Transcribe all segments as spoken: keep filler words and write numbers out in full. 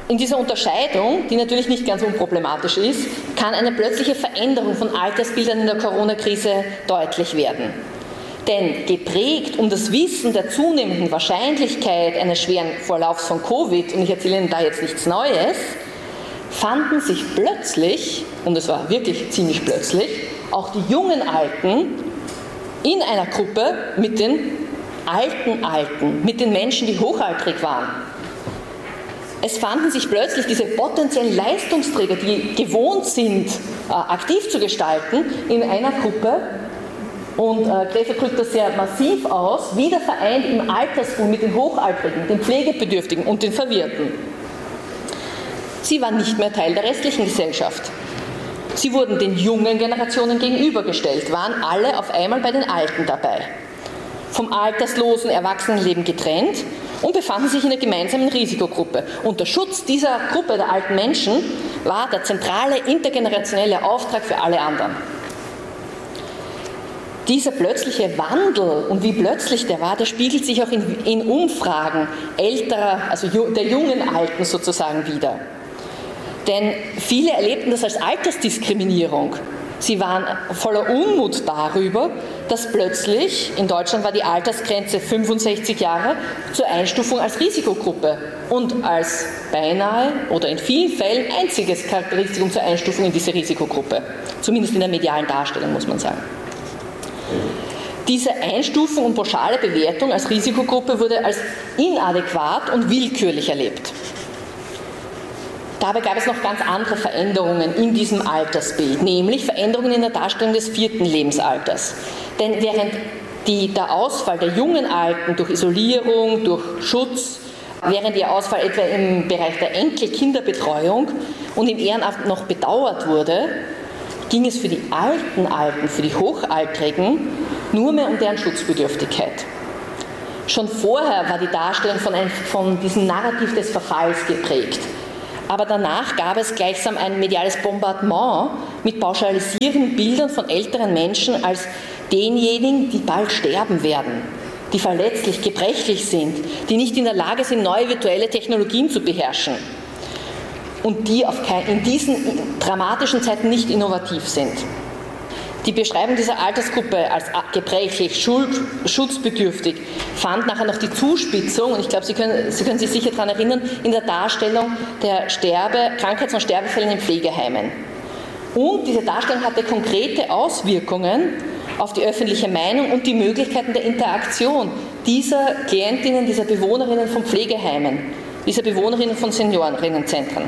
In dieser Unterscheidung, die natürlich nicht ganz unproblematisch ist, kann eine plötzliche Veränderung von Altersbildern in der Corona-Krise deutlich werden. Denn geprägt um das Wissen der zunehmenden Wahrscheinlichkeit eines schweren Vorlaufs von Covid, und ich erzähle Ihnen da jetzt nichts Neues, fanden sich plötzlich, und es war wirklich ziemlich plötzlich, auch die jungen Alten in einer Gruppe mit den alten Alten, mit den Menschen, die hochaltrig waren. Es fanden sich plötzlich diese potenziellen Leistungsträger, die gewohnt sind, äh, aktiv zu gestalten, in einer Gruppe. Und äh, Gräfe drückt das sehr massiv aus, wieder vereint im Alterspool mit den Hochaltrigen, den Pflegebedürftigen und den Verwirrten. Sie waren nicht mehr Teil der restlichen Gesellschaft. Sie wurden den jungen Generationen gegenübergestellt, waren alle auf einmal bei den Alten dabei. Vom alterslosen Erwachsenenleben getrennt und befanden sich in einer gemeinsamen Risikogruppe. Und der Schutz dieser Gruppe der alten Menschen war der zentrale intergenerationelle Auftrag für alle anderen. Dieser plötzliche Wandel und wie plötzlich der war, der spiegelt sich auch in, in Umfragen älterer, also der jungen Alten sozusagen wider. Denn viele erlebten das als Altersdiskriminierung. Sie waren voller Unmut darüber, dass plötzlich, in Deutschland war die Altersgrenze fünfundsechzig Jahre, zur Einstufung als Risikogruppe und als beinahe oder in vielen Fällen einziges Charakteristikum zur Einstufung in diese Risikogruppe. Zumindest in der medialen Darstellung, muss man sagen. Diese Einstufung und pauschale Bewertung als Risikogruppe wurde als inadäquat und willkürlich erlebt. Dabei gab es noch ganz andere Veränderungen in diesem Altersbild, nämlich Veränderungen in der Darstellung des vierten Lebensalters. Denn während die, der Ausfall der jungen Alten durch Isolierung, durch Schutz, während ihr Ausfall etwa im Bereich der Enkel-Kinderbetreuung und im Ehrenamt noch bedauert wurde, ging es für die alten Alten, für die Hochaltrigen nur mehr um deren Schutzbedürftigkeit. Schon vorher war die Darstellung von, einem, von diesem Narrativ des Verfalls geprägt. Aber danach gab es gleichsam ein mediales Bombardement mit pauschalisierenden Bildern von älteren Menschen als denjenigen, die bald sterben werden, die verletzlich, gebrechlich sind, die nicht in der Lage sind, neue virtuelle Technologien zu beherrschen und die auf kein, in diesen dramatischen Zeiten nicht innovativ sind. Die Beschreibung dieser Altersgruppe als gebrechlich, schuld, schutzbedürftig fand nachher noch die Zuspitzung, und ich glaube, Sie können, Sie können sich sicher daran erinnern, in der Darstellung der Sterbe, Krankheits- und Sterbefälle in Pflegeheimen. Und diese Darstellung hatte konkrete Auswirkungen auf die öffentliche Meinung und die Möglichkeiten der Interaktion dieser Klientinnen, dieser Bewohnerinnen von Pflegeheimen, dieser Bewohnerinnen von Seniorinnenzentren.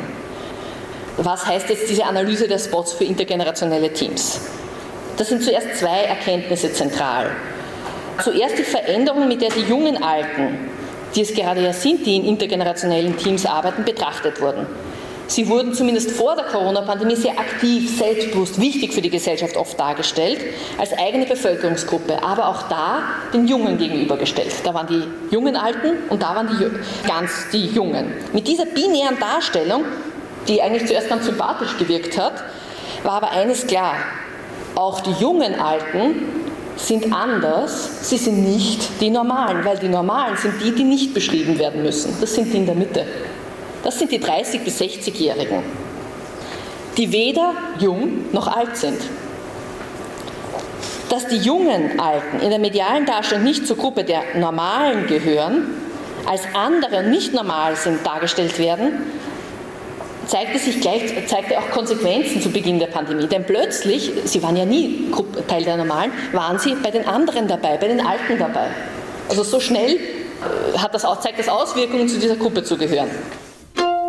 Was heißt jetzt diese Analyse der Spots für intergenerationelle Teams? Das sind zuerst zwei Erkenntnisse zentral. Zuerst die Veränderung, mit der die jungen Alten, die es gerade ja sind, die in intergenerationellen Teams arbeiten, betrachtet wurden. Sie wurden zumindest vor der Corona-Pandemie sehr aktiv, selbstbewusst, wichtig für die Gesellschaft oft dargestellt, als eigene Bevölkerungsgruppe, aber auch da den Jungen gegenübergestellt. Da waren die jungen Alten und da waren die ganz die Jungen. Mit dieser binären Darstellung, die eigentlich zuerst ganz sympathisch gewirkt hat, war aber eines klar: Auch die jungen Alten sind anders, sie sind nicht die Normalen, weil die Normalen sind die, die nicht beschrieben werden müssen. Das sind die in der Mitte. Das sind die dreißig- bis sechzigjährigen, die weder jung noch alt sind. Dass die jungen Alten in der medialen Darstellung nicht zur Gruppe der Normalen gehören, als andere nicht normal sind, dargestellt werden, zeigte sich gleich, zeigte auch Konsequenzen zu Beginn der Pandemie. Denn plötzlich, sie waren ja nie Teil der Normalen, waren sie bei den anderen dabei, bei den Alten dabei. Also so schnell hat das, zeigt das Auswirkungen, zu dieser Gruppe zu gehören.